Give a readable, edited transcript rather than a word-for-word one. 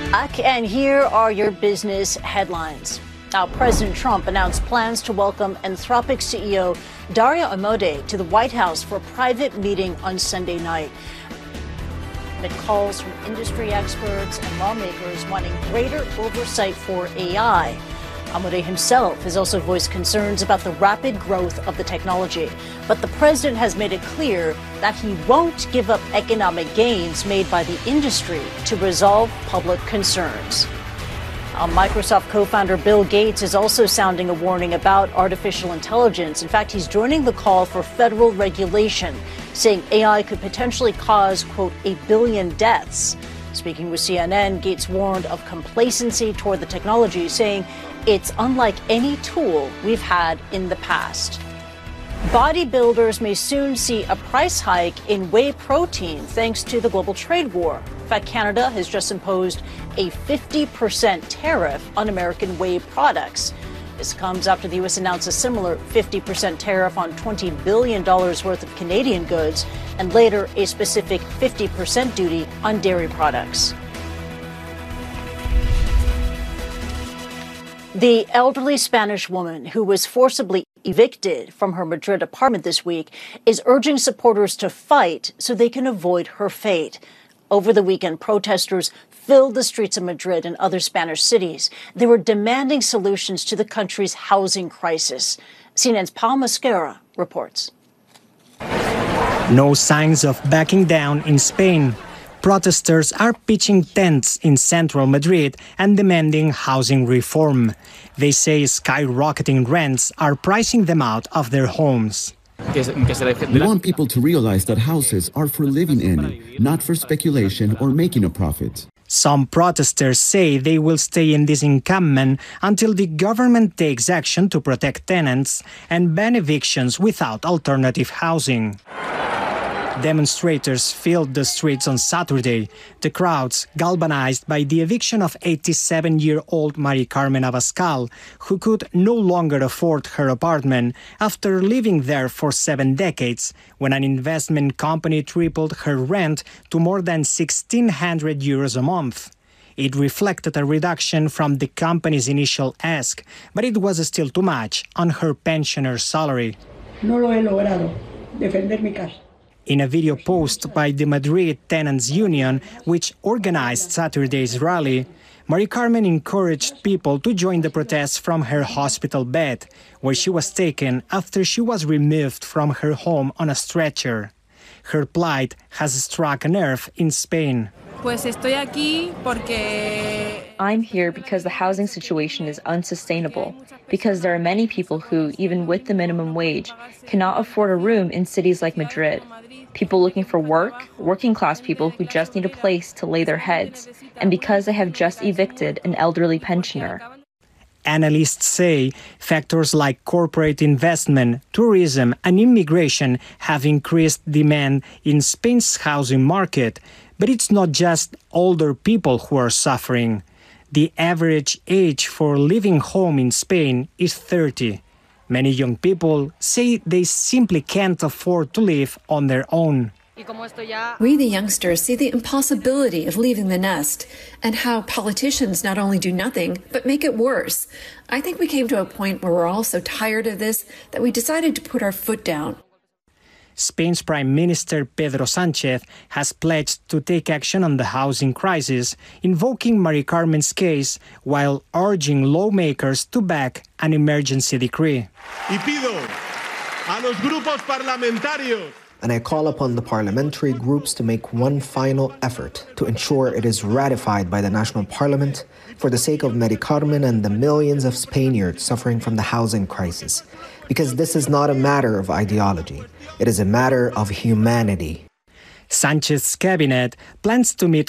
And here are your business headlines. Now, President Trump announced plans to welcome Anthropic CEO Dario Amodei to the White House for a private meeting on Sunday night. Amid calls from industry experts and lawmakers wanting greater oversight for AI. Amodei himself has also voiced concerns about the rapid growth of the technology. But the president has made it clear that he won't give up economic gains made by the industry to resolve public concerns. Microsoft co-founder Bill Gates is also sounding a warning about artificial intelligence. In fact, he's joining the call for federal regulation, saying AI could potentially cause, quote, 1 billion deaths. Speaking with CNN, Gates warned of complacency toward the technology, saying it's unlike any tool we've had in the past. Bodybuilders may soon see a price hike in whey protein thanks to the global trade war. In fact, Canada has just imposed a 50% tariff on American whey products. This comes after the U.S. announced a similar 50% tariff on $20 billion worth of Canadian goods, and later a specific 50% duty on dairy products. The elderly Spanish woman who was forcibly evicted from her Madrid apartment this week is urging supporters to fight so they can avoid her fate. Over the weekend, protesters filled the streets of Madrid and other Spanish cities. They were demanding solutions to the country's housing crisis. CNN's Pau Mosquera reports. No signs of backing down in Spain. Protesters are pitching tents in central Madrid and demanding housing reform. They say skyrocketing rents are pricing them out of their homes. We want people to realize that houses are for living in, not for speculation or making a profit. Some protesters say they will stay in this encampment until the government takes action to protect tenants and ban evictions without alternative housing. Demonstrators filled the streets on Saturday. The crowds, galvanized by the eviction of 87-year-old Mari Carmen Abascal, who could no longer afford her apartment after living there for 7 decades, when an investment company tripled her rent to more than 1,600 euros a month. It reflected a reduction from the company's initial ask, but it was still too much on her pensioner's salary. No lo he logrado, defender mi casa. In a video post by the Madrid Tenants Union, which organized Saturday's rally, Mari Carmen encouraged people to join the protests from her hospital bed, where she was taken after she was removed from her home on a stretcher. Her plight has struck a nerve in Spain. I'm here because the housing situation is unsustainable, because there are many people who, even with the minimum wage, cannot afford a room in cities like Madrid. People looking for work, working-class people who just need a place to lay their heads, and because I have just evicted an elderly pensioner. Analysts say factors like corporate investment, tourism, and immigration have increased demand in Spain's housing market. But it's not just older people who are suffering. The average age for leaving home in Spain is 30. Many young people say they simply can't afford to live on their own. We, the youngsters, see the impossibility of leaving the nest and how politicians not only do nothing, but make it worse. I think we came to a point where we're all so tired of this that we decided to put our foot down. Spain's Prime Minister Pedro Sánchez has pledged to take action on the housing crisis, invoking Mari Carmen's case while urging lawmakers to back an emergency decree. And I call upon the parliamentary groups to make one final effort to ensure it is ratified by the National Parliament for the sake of Mari Carmen and the millions of Spaniards suffering from the housing crisis. Because this is not a matter of ideology. It is a matter of humanity. Sanchez's cabinet plans to meet